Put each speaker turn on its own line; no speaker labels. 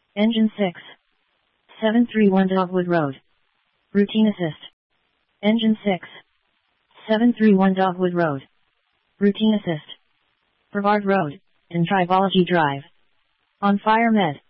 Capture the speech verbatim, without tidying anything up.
Engine six. seven three one Dogwood Road. Routine assist. Engine six. seven three one Dogwood Road. Routine assist. Brevard Road, in Tribology Drive. On Fire Med.